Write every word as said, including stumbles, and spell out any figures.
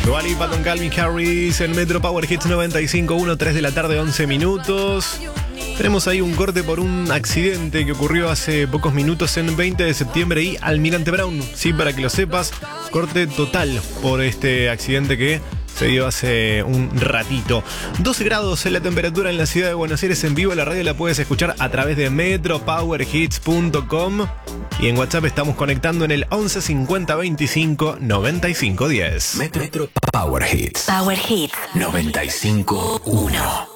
Dua Lipa con Calvin Harris en Metro Power Hits noventa y cinco punto uno, tres de la tarde, once minutos. Tenemos ahí un corte por un accidente que ocurrió hace pocos minutos en veinte de septiembre y Almirante Brown. Sí, para que lo sepas, corte total por este accidente que se dio hace un ratito. doce grados en la temperatura en la ciudad de Buenos Aires. En vivo la radio la puedes escuchar a través de metro power hits punto com. Y en WhatsApp estamos conectando en el once cincuenta veinticinco noventa y cinco diez. Metro Power Hits. Power Hits noventa y cinco uno.